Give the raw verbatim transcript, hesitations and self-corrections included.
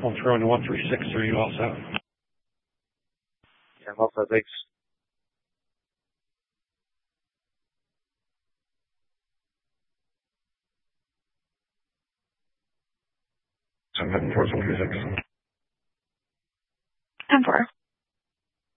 I'm throwing the one three six three also. Yeah, also thanks. So I'm heading towards one three six.